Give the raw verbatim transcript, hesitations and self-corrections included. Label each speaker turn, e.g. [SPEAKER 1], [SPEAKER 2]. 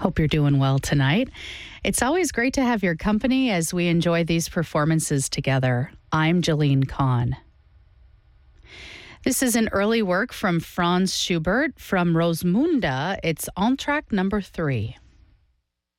[SPEAKER 1] Hope you're doing well tonight. It's always great to have your company as we enjoy these performances together. I'm Jolene Kahn. This is an early work from Franz Schubert from Rosamunde. It's on track number three.